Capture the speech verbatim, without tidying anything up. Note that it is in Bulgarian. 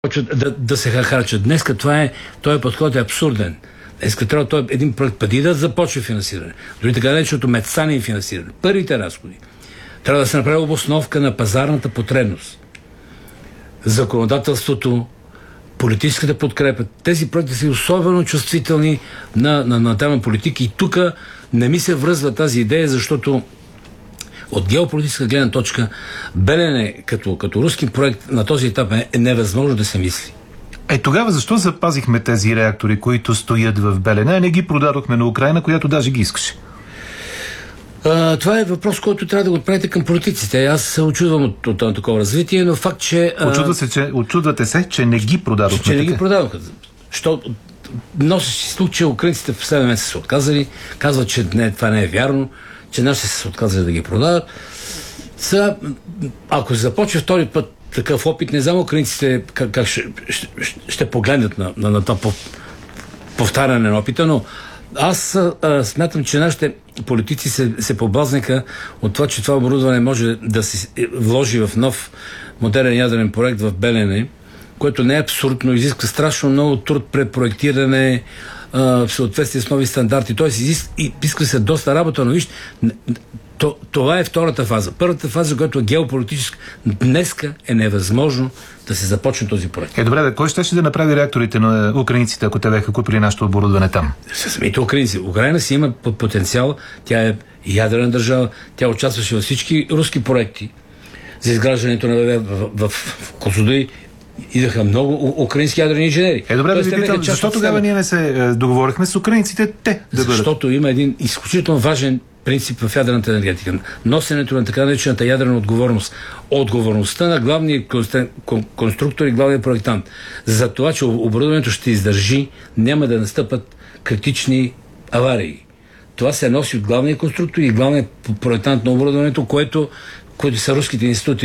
Да, да се харчат. Днеска това е, този подход е абсурден. Днеска трябва той един проект преди да започне финансиране. Дори така нареченото медсане и финансиране. Първите разходи. Трябва да се направи обосновка на пазарната потребност. Законодателството, политическата подкрепа. Тези проекти са особено чувствителни на, на, на тема политики. И тук не ми се връзва тази идея, защото от геополитическа гледна точка Белене като, като руски проект на този етап е, е невъзможно да се мисли. Е, тогава защо запазихме тези реактори, които стоят в Белене, а не ги продадохме на Украйна, която даже ги искаше? А, това е въпрос, който трябва да го отправите към политиците. Аз се очудвам от, от, от такова развитие, но факт, че... Очудва се, че очудвате се, че не ги продадохме. Че не ги продадоха. Що носи си случай, че украинците в последния месец са отказали, казват, че не, това не е вярно, че нашите са се отказали да ги продадат. Сега, ако се започне втори път такъв опит, не знам украинците как, как ще, ще, ще погледнат на, на, на това повтаряне на опита, но аз а, смятам, че нашите политици се, се поблазнаха от това, че това оборудване може да се вложи в нов модерен ядрен проект в Белене, което не е абсурдно, изисква страшно много труд, препроектиране, а, в съответствие с нови стандарти. Тоест изисква, изисква се доста работа, но вижте, то, това е втората фаза. Първата фаза, която е геополитическа, днеска е невъзможно да се започне този проект. Е, добре, да, кой ще, ще да направи реакторите на украинците, ако те бяха купили нашето оборудване там? Самите украинци. Украина си има потенциал, тя е ядрена държава, тя участваше във всички руски проекти за изграждането на ВВ в, в, в Козлодуй. Идеха много украински ядрени инженери. Е, добре, да ви питам, защо тогава ние не се договорихме с украинците те да бъдат? Защото има един изключително важен принцип в ядрената енергетика. Носенето на така наречената ядрена отговорност. Отговорността на главния конструктор и главния проектант. За това, че оборудването ще издържи, няма да настъпат критични аварии. Това се носи от главния конструктор и главния проектант на оборудването, което, което са руските институти.